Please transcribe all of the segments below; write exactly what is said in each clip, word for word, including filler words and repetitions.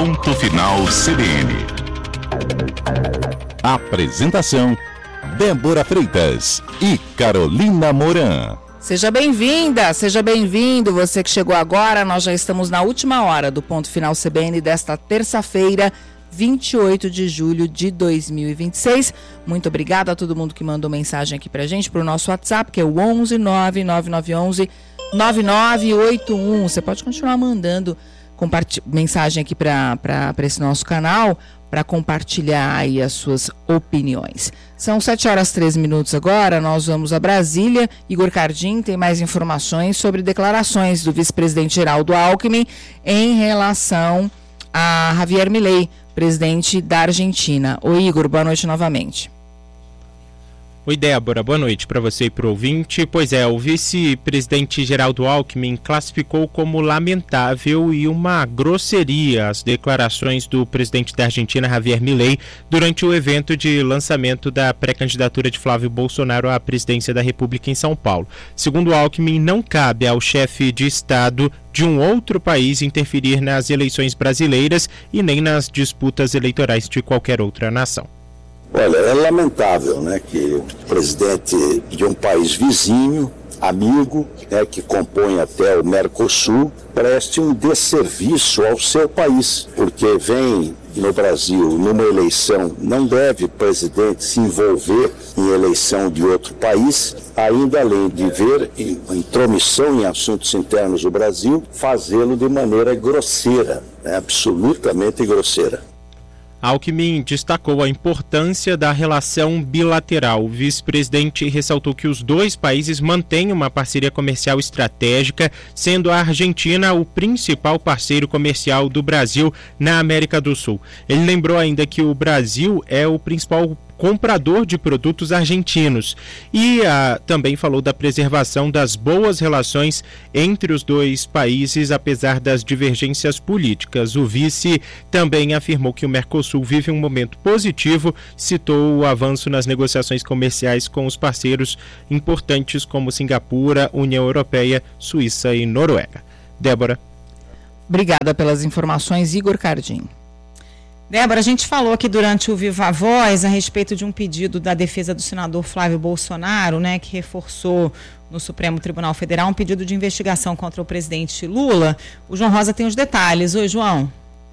Ponto Final C B N. Apresentação: Débora Freitas e Carolina Moran. Seja bem-vinda, seja bem-vindo, você que chegou agora. Nós já estamos na última hora do Ponto Final C B N desta terça-feira, vinte e oito de julho de dois mil e vinte e seis. Muito obrigada a todo mundo que mandou mensagem aqui pra gente, pro nosso WhatsApp, que é o onze nove nove nove um um nove nove oito um. Você pode continuar mandando mensagem aqui para esse nosso canal, para compartilhar aí as suas opiniões. São sete horas e treze minutos agora, nós vamos a Brasília. Igor Cardim tem mais informações sobre declarações do vice-presidente Geraldo Alckmin em relação a Javier Milei, presidente da Argentina. Oi, Igor, boa noite novamente. Oi, Débora, boa noite para você e para o ouvinte. Pois é, o vice-presidente Geraldo Alckmin classificou como lamentável e uma grosseria as declarações do presidente da Argentina, Javier Milei, durante o evento de lançamento da pré-candidatura de Flávio Bolsonaro à presidência da República em São Paulo. Segundo Alckmin, não cabe ao chefe de Estado de um outro país interferir nas eleições brasileiras e nem nas disputas eleitorais de qualquer outra nação. Olha, é lamentável, né, que o presidente de um país vizinho, amigo, né, que compõe até o Mercosul, preste um desserviço ao seu país, porque vem no Brasil, numa eleição, não deve o presidente se envolver em eleição de outro país, ainda além de ver intromissão em assuntos internos do Brasil, fazê-lo de maneira grosseira, né, absolutamente grosseira. Alckmin destacou a importância da relação bilateral. O vice-presidente ressaltou que os dois países mantêm uma parceria comercial estratégica, sendo a Argentina o principal parceiro comercial do Brasil na América do Sul. Ele lembrou ainda que o Brasil é o principal comprador de produtos argentinos e ah, também falou da preservação das boas relações entre os dois países, apesar das divergências políticas. O vice também afirmou que o Mercosul vive um momento positivo, citou o avanço nas negociações comerciais com os parceiros importantes como Singapura, União Europeia, Suíça e Noruega. Débora. Obrigada pelas informações, Igor Cardim. Débora, a gente falou aqui durante o Viva Voz a respeito de um pedido da defesa do senador Flávio Bolsonaro, né, que reforçou no Supremo Tribunal Federal um pedido de investigação contra o presidente Lula. O João Rosa tem os detalhes. Oi, João.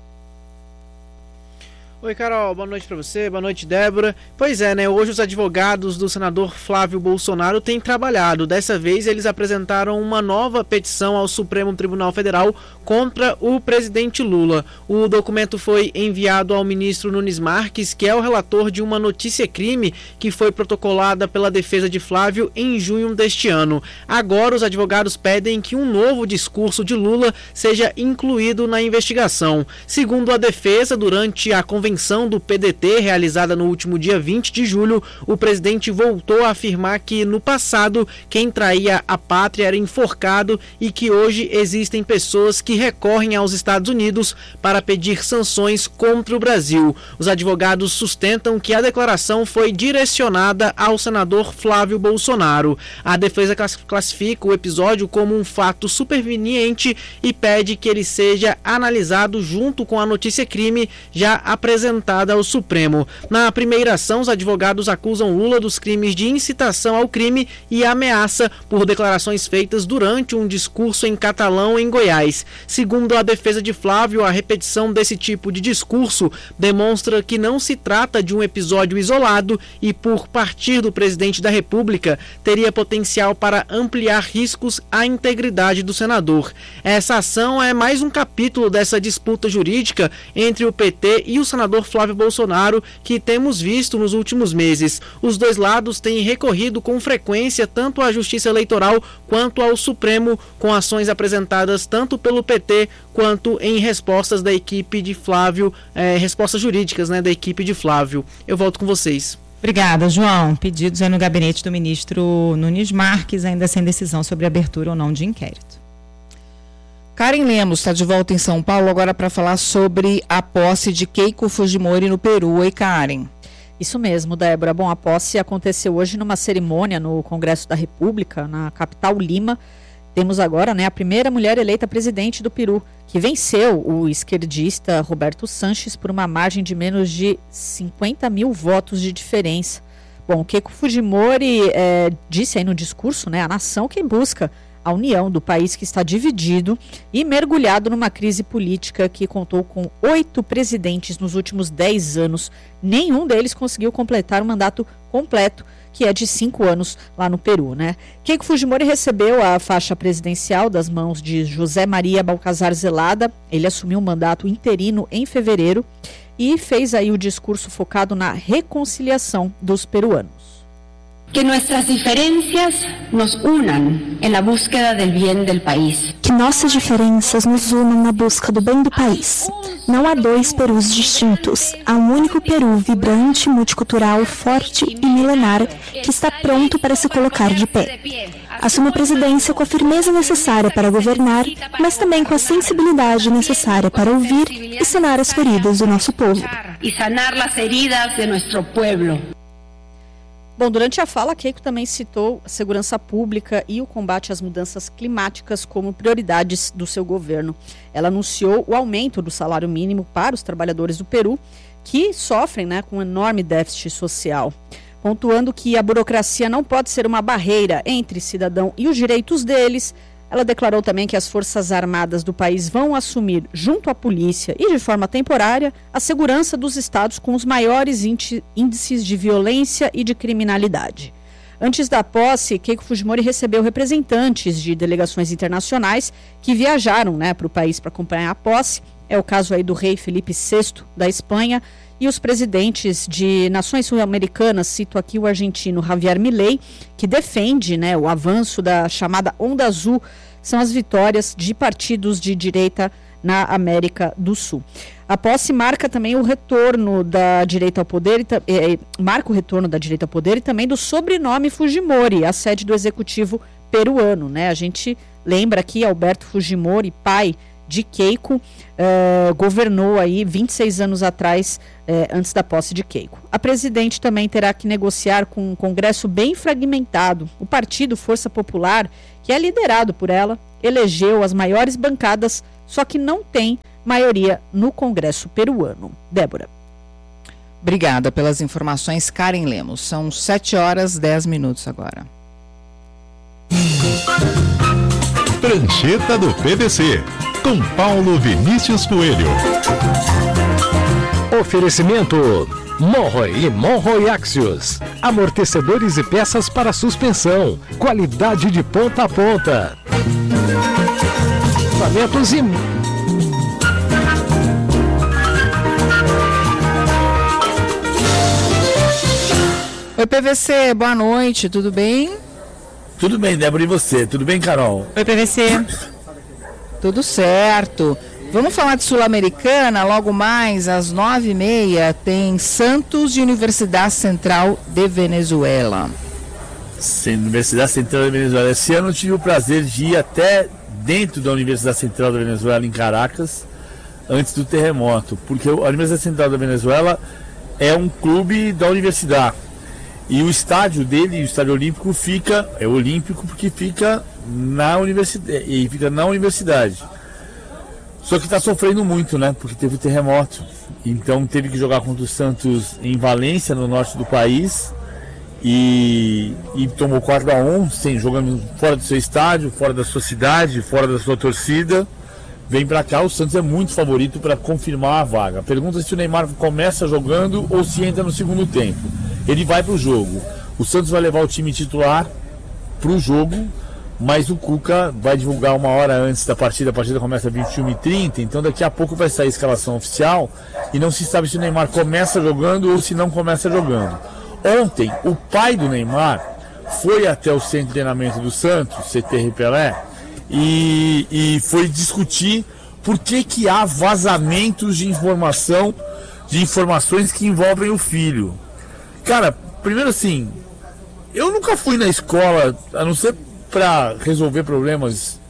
Oi, Carol, boa noite para você, boa noite, Débora. Pois é, né, hoje os advogados do senador Flávio Bolsonaro têm trabalhado. Dessa vez eles apresentaram uma nova petição ao Supremo Tribunal Federal contra o presidente Lula. O documento foi enviado ao ministro Nunes Marques, que é o relator de uma notícia-crime que foi protocolada pela defesa de Flávio em junho deste ano. Agora os advogados pedem que um novo discurso de Lula seja incluído na investigação. Segundo a defesa, durante a convenção do P D T, realizada no último dia vinte de julho, o presidente voltou a afirmar que no passado quem traía a pátria era enforcado e que hoje existem pessoas que recorrem aos Estados Unidos para pedir sanções contra o Brasil. Os advogados sustentam que a declaração foi direcionada ao senador Flávio Bolsonaro. A defesa classifica o episódio como um fato superveniente e pede que ele seja analisado junto com a notícia-crime já apresentada apresentada ao Supremo. Na primeira ação, os advogados acusam Lula dos crimes de incitação ao crime e ameaça por declarações feitas durante um discurso em catalão em Goiás. Segundo a defesa de Flávio, a repetição desse tipo de discurso demonstra que não se trata de um episódio isolado e, por partir do presidente da República, teria potencial para ampliar riscos à integridade do senador. Essa ação é mais um capítulo dessa disputa jurídica entre o P T e o senador Flávio Bolsonaro que temos visto nos últimos meses. Os dois lados têm recorrido com frequência tanto à Justiça Eleitoral quanto ao Supremo, com ações apresentadas tanto pelo P T quanto em respostas da equipe de Flávio, eh, respostas jurídicas, né, da equipe de Flávio. Eu volto com vocês. Obrigada, João. Pedidos aí no gabinete do ministro Nunes Marques, ainda sem decisão sobre abertura ou não de inquérito. Karen Lemos está de volta em São Paulo agora para falar sobre a posse de Keiko Fujimori no Peru. Oi, Karen. Isso mesmo, Débora. Bom, a posse aconteceu hoje numa cerimônia no Congresso da República, na capital Lima. Temos agora, né, a primeira mulher eleita presidente do Peru, que venceu o esquerdista Roberto Sanches por uma margem de menos de cinquenta mil votos de diferença. Bom, Keiko Fujimori é, disse aí no discurso, né, a nação que busca a união do país que está dividido e mergulhado numa crise política que contou com oito presidentes nos últimos dez anos. Nenhum deles conseguiu completar o mandato completo, que é de cinco anos lá no Peru, né? Keiko Fujimori recebeu a faixa presidencial das mãos de José Maria Balcazar Zelada. Ele assumiu o mandato interino em fevereiro e fez aí o discurso focado na reconciliação dos peruanos. Que nuestras diferencias nos unam en la búsqueda del bien del país. Que nossas diferenças nos unam na busca do bem do país. Não há dois Perus distintos. Há um único Peru vibrante, multicultural, forte e milenar que está pronto para se colocar de pé. Assumo a presidência com a firmeza necessária para governar, mas também com a sensibilidade necessária para ouvir e sanar as feridas do nosso povo. E sanar as feridas de nosso povo. Bom, durante a fala, Keiko também citou a segurança pública e o combate às mudanças climáticas como prioridades do seu governo. Ela anunciou o aumento do salário mínimo para os trabalhadores do Peru, que sofrem, né, com um enorme déficit social, pontuando que a burocracia não pode ser uma barreira entre cidadão e os direitos deles. Ela declarou também que as Forças Armadas do país vão assumir, junto à polícia e de forma temporária, a segurança dos estados com os maiores índices de violência e de criminalidade. Antes da posse, Keiko Fujimori recebeu representantes de delegações internacionais que viajaram, né, para o país para acompanhar a posse. É o caso aí do rei Felipe sexto da Espanha e os presidentes de nações sul-americanas, cito aqui o argentino Javier Milei, que defende, né, o avanço da chamada Onda Azul, são as vitórias de partidos de direita na América do Sul. A posse marca também o retorno da direita ao poder, eh, marca o retorno da direita ao poder e também do sobrenome Fujimori, a sede do executivo peruano, né? A gente lembra aqui Alberto Fujimori, pai de Keiko, eh, governou aí vinte e seis anos atrás, eh, antes da posse de Keiko. A presidente também terá que negociar com um congresso bem fragmentado. O partido Força Popular, que é liderado por ela, elegeu as maiores bancadas, só que não tem maioria no Congresso peruano. Débora. Obrigada pelas informações, Karen Lemos. São sete horas e dez minutos agora. Prancheta do P V C, com Paulo Vinícius Coelho. Oferecimento Monroe e Monroe Axios, amortecedores e peças para suspensão, qualidade de ponta a ponta. Equipamentos e... Oi, P V C, boa noite, tudo bem? Tudo bem, Débora, e você? Tudo bem, Carol? Oi, P V C. Tudo certo. Vamos falar de Sul-Americana, logo mais às nove e meia tem Santos e Universidade Central de Venezuela. Universidade Central da Venezuela. Esse ano eu tive o prazer de ir até dentro da Universidade Central da Venezuela, em Caracas, antes do terremoto, porque a Universidade Central da Venezuela é um clube da universidade. E o estádio dele, o estádio olímpico, fica, é olímpico porque fica na universidade, e fica na universidade. Só que está sofrendo muito, né? Porque teve o terremoto. Então teve que jogar contra o Santos em Valência, no norte do país. E, e tomou quatro a um, sem, jogando fora do seu estádio, fora da sua cidade, fora da sua torcida. Vem pra cá, o Santos é muito favorito para confirmar a vaga. Pergunta se o Neymar começa jogando ou se entra no segundo tempo. Ele vai pro jogo. O Santos vai levar o time titular pro jogo, mas o Cuca vai divulgar uma hora antes da partida. A partida começa às vinte e uma e trinta, então daqui a pouco vai sair a escalação oficial e não se sabe se o Neymar começa jogando ou se não começa jogando. Ontem, o pai do Neymar foi até o centro de treinamento do Santos, C T Repelé, e, e foi discutir por que que há vazamentos de informação, de informações que envolvem o filho. Cara, primeiro assim, eu nunca fui na escola, a não ser para resolver problemas.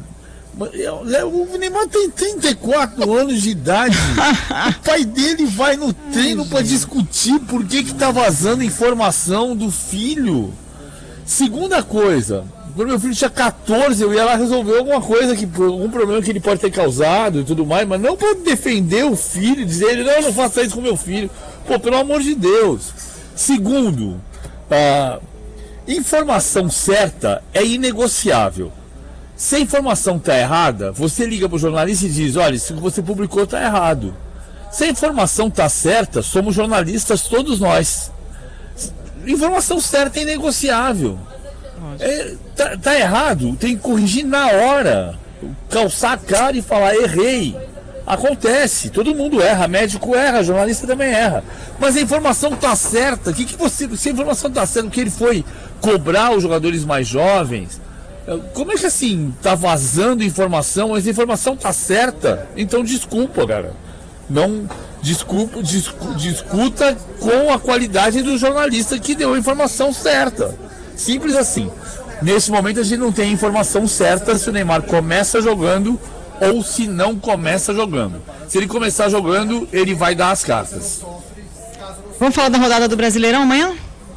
O Neymar tem trinta e quatro anos de idade. O pai dele vai no treino para discutir por que que tá vazando informação do filho. Segunda coisa, Quando meu filho tinha quatorze, eu ia lá resolver alguma coisa, que, algum problema que ele pode ter causado e tudo mais, mas não para defender o filho, dizer ele, não, não faça isso com meu filho. Pô, pelo amor de Deus. Segundo, a informação certa é inegociável. Se a informação está errada, você liga para o jornalista e diz, olha, isso que você publicou está errado. Se a informação está certa, somos jornalistas todos nós. Informação certa é inegociável. É, tá, tá errado, tem que corrigir na hora, calçar a cara e falar, errei. Acontece, todo mundo erra, médico erra, jornalista também erra. Mas a informação tá certa, que que você, se a informação tá certa, que ele foi cobrar os jogadores mais jovens, como é que assim, tá vazando informação, mas a informação tá certa? Então desculpa, cara. Não desculpa, discu, discuta com a qualidade do jornalista que deu a informação certa. Simples assim. Nesse momento a gente não tem a informação certa se o Neymar começa jogando ou se não começa jogando. Se ele começar jogando, ele vai dar as cartas. Vamos falar da rodada do Brasileirão amanhã?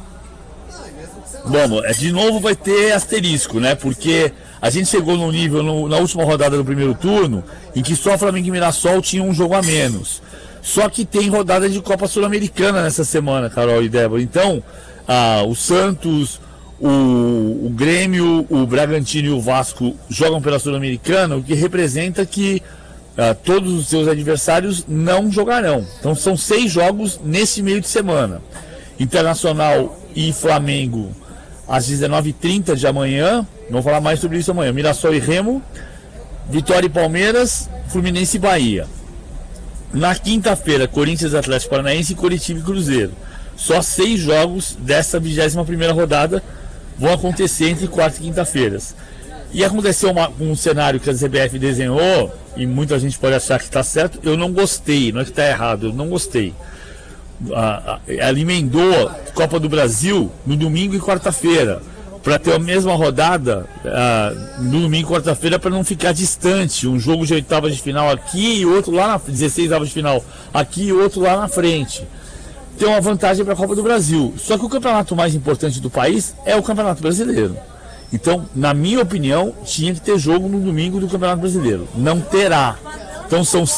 Bom, de novo vai ter asterisco, né? Porque a gente chegou num nível no, na última rodada do primeiro turno em que só Flamengo e Mirassol tinham um jogo a menos. Só que tem rodada de Copa Sul-Americana nessa semana, Carol e Débora. Então, ah, o Santos, o, o Grêmio, o Bragantino e o Vasco jogam pela Sul-Americana, o que representa que ah, todos os seus adversários não jogarão. Então são seis jogos nesse meio de semana. Internacional e Flamengo às dezenove e trinta de amanhã. Vamos falar mais sobre isso amanhã. Mirassol e Remo, Vitória e Palmeiras, Fluminense e Bahia. Na quinta-feira, Corinthians, Atlético Paranaense, Coritiba e Cruzeiro. Só seis jogos dessa vigésima primeira rodada vão acontecer entre quarta e quinta-feiras. E aconteceu uma, um cenário que a C B F desenhou, e muita gente pode achar que está certo, eu não gostei, não é que está errado, eu não gostei. A, a, ela emendou Copa do Brasil no domingo e quarta-feira, para ter a mesma rodada uh, no domingo e quarta-feira, para não ficar distante, um jogo de oitava de final aqui e outro lá na dezesseis oitavas de final aqui e outro lá na frente. Tem uma vantagem para a Copa do Brasil. Só que o campeonato mais importante do país é o Campeonato Brasileiro. Então, na minha opinião, tinha que ter jogo no domingo do Campeonato Brasileiro. Não terá. Então são